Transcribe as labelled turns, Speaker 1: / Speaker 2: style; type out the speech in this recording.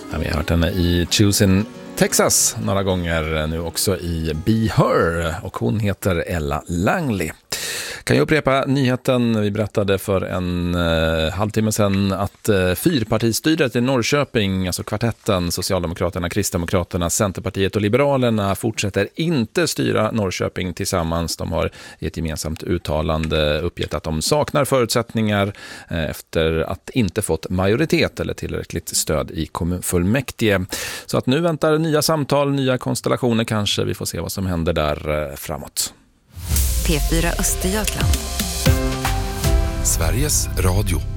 Speaker 1: Ja, vi har hört henne i Choosing Texas några gånger, nu också i Be Her, och hon heter Ella Langley. Kan jag upprepa nyheten vi berättade för en halvtimme sedan att fyrpartistyret i Norrköping, alltså kvartetten Socialdemokraterna, Kristdemokraterna, Centerpartiet och Liberalerna, fortsätter inte styra Norrköping tillsammans. De har i ett gemensamt uttalande uppgett att de saknar förutsättningar efter att inte fått majoritet eller tillräckligt stöd i kommunfullmäktige. Så att nu väntar nya samtal, nya konstellationer kanske. Vi får se vad som händer där framåt.
Speaker 2: P4 Östergötland.
Speaker 3: Sveriges Radio.